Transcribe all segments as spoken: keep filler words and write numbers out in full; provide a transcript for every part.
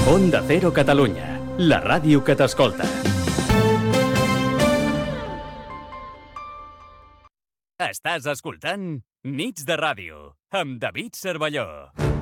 Onda Cero Catalunya, la ràdio que t'escolta. Estàs escoltant Nits de Ràdio, amb David Cervelló.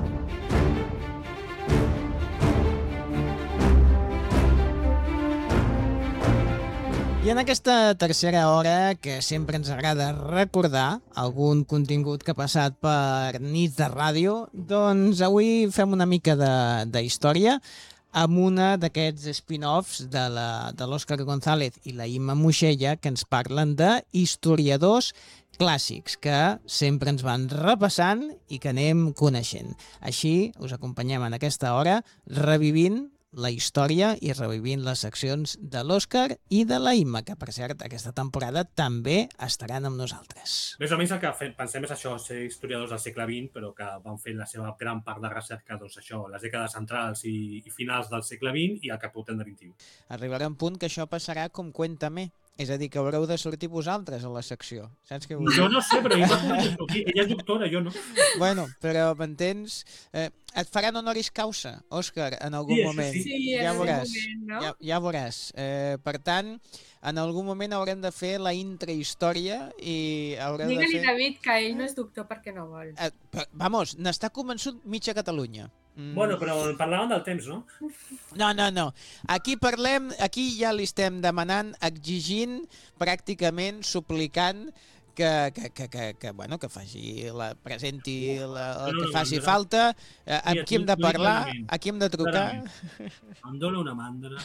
I en aquesta tercera hora, que sempre ens agrada recordar algun contingut que ha passat per Nits de Ràdio, doncs avui fem una mica de, de història amb una d'aquests spin-offs de la- de l'Òscar González i la Imma Moixella, que ens parlen de historiadors clàssics que sempre ens van repassant i que anem coneixent. Així us acompanyem en aquesta hora revivint la història i revivint les seccions de l'Òscar i de la Imma, que per cert aquesta temporada també estaran amb nosaltres. Més o menys el que fem, pensem és això, ser historiadors del segle vint, però que van fer la seva gran part de recerca, doncs això, les dècades centrals i, i finals del segle vint i el que portem de vint-i-u. Arribarà un punt que això passarà com Cuéntame, és a dir, que haureu de sortir vosaltres a la secció. Saps què vull dir? Jo no sé, però ella, ella és doctora, jo no. Bueno, però m'entens? Eh, et faran honoris causa, Òscar, en algun Sí, això moment. sí. Sí, en ja algun veuràs. moment, no? Ja, ja veuràs. Eh, per tant, en algun moment haurem de fer la intrahistòria i haureu de Digue-li, fer... David, que ell no és doctor perquè no vol. Eh, però, vamos, n'està convençut mitja Catalunya. Mm. Bueno, però parlàvem del temps, no? No, no, no. Aquí parlem, aquí ja li estem demanant, exigint, pràcticament suplicant que, que, que, que, que, bueno, que faci la, presenti la, el No, que no, faci no. falta, eh, amb Mira, qui hem de t'ho dic parlar, clarament. a qui hem de trucar. Em dóna una mandra.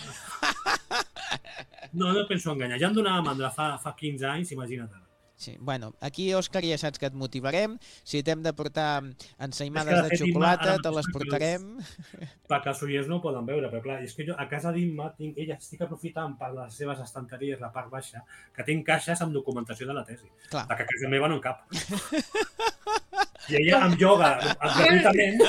No, no penso enganyar. Ja em donava mandra fa, fa quinze anys, imagina't ara. Sí, bueno, aquí, Òscar, ja saps que et motivarem. Si t'hem de portar ensaïmades És que, de de fet, Imma, xocolata, ara te les mateix, portarem. Perquè els oients no ho poden veure, però clar, és que jo a casa d'Imma tinc, ella estic aprofitant per les seves estanteries, la part baixa, que tinc caixes amb documentació de la tesi. Clar. Perquè a casa meva no en cap. I ella amb ioga, gratuïtament,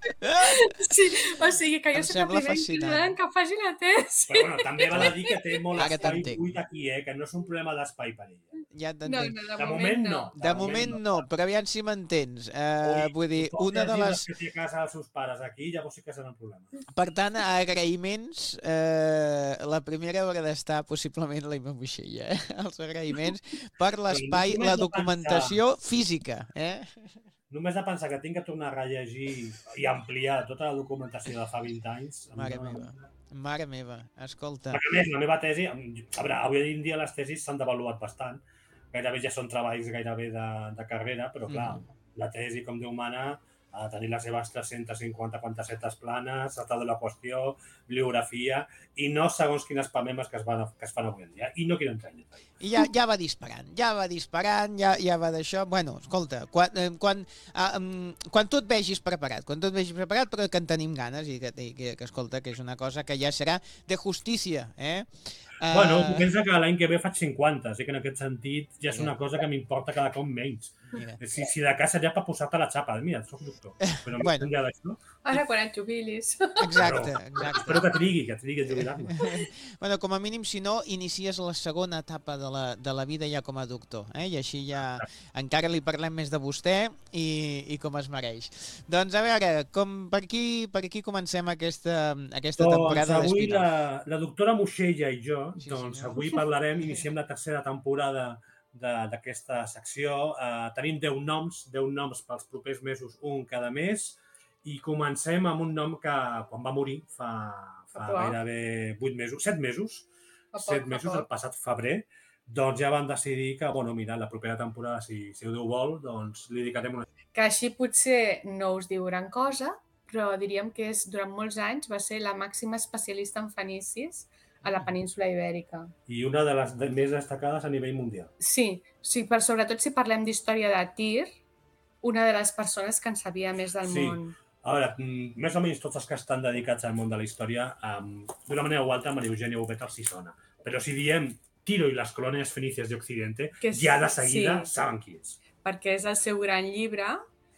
Sí, o sigui que jo Em soc la sembla primera fascinant. ignorant que faci la tesi. però bueno, també val a dir que té molt Ara espai t'entenc. buit aquí, eh? Que no és un problema d'espai per ella. Ja No, t'entenc. no, de, De moment no. De moment no, però aviam si m'entens. Eh, vull dir, una de les... Que té a casa els seus pares aquí, llavors sí que serà un problema. Per tant, a agraïments, eh, la primera haurà d'estar possiblement la Imma Moixella, eh? Els agraïments per l'espai, només la de documentació física, eh? Només de pensar que tinc que tornar a rellegir i ampliar tota la documentació de fa vint anys... em Mare dóna- meva, mare meva, escolta. Perquè a més, la meva tesi... A veure, avui en dia les tesis s'han devaluat bastant. Gairebé ja són treballs gairebé de, de carrera, però clar, la tesi, com Déu mana, ha de tenir les seves tres-centes cinquanta quantasetes planes, tractar de la qüestió, bibliografia, i no segons quines pamemes que es, van, que es fan avui en dia. I no quiero entrar en detall. I ja, ja va disparant, ja va disparant, ja, ja va d'això. Bueno, escolta, quan, eh, quan, ah, um, quan tu et vegis preparat, quan tu et vegis preparat, però que en tenim ganes i que, i que, que escolta, que és una cosa que ja serà de justícia, eh? Uh, Bueno, tu pensa que l'any que ve faig cinquanta, així que en aquest sentit ja és Mira. una cosa que m'importa cada cop menys. Mira. Si, si de cas seria per posar-te la xapa, mira, soc doctor. Però Bueno. bueno. enllà d'això, Ara quan et jubilis. Exacte, però exacte. espero que trigui, que trigui a jubilar-me. Bueno, com a mínim, si no, inicies la segona etapa de la, de la vida ja com a doctor, eh? I així ja encara li parlem més de vostè i, i com es mereix. Doncs a veure, com per aquí, per aquí comencem aquesta, aquesta Doncs temporada avui d'Espinoff. la, la doctora Moixella i jo, Sí, doncs senyor. avui parlarem, iniciem la tercera temporada de- d'aquesta secció. Uh, tenim deu noms, deu noms pels propers mesos, un cada mes, i comencem amb un nom que quan va morir fa, fa Fa poc. gairebé vuit mesos, set mesos, Fa poc, set fa mesos, poc. el passat febrer, doncs ja van decidir que, bueno, mira, la propera temporada, si, si Déu vol, doncs li dedicarem una... Que així potser no us diu gran cosa, però diríem que és, durant molts anys va ser la màxima especialista en fenicis a la península Ibèrica. I una de les de- més destacades a nivell mundial. Sí, sí, per sobretot si parlem d'història de Tir, una de les persones que en sabia més del Sí. món. A veure, mm, més o menys tots els que estan dedicats al món de la història, um, d'una manera o altra, Maria Eugènia Bobet els hi sona. Però si diem Tiro i les colònies fenicias de Occidente, Que és- ja de seguida sí. saben qui és. Perquè és el seu gran llibre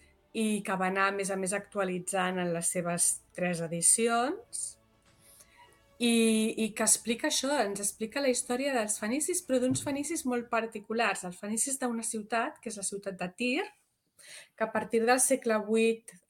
i que va anar, a més a més, actualitzant en les seves tres edicions i, i que explica això, ens explica la història dels fenicis, però d'uns fenicis molt particulars. Els fenicis d'una ciutat, que és la ciutat de Tir, que a partir del segle vuit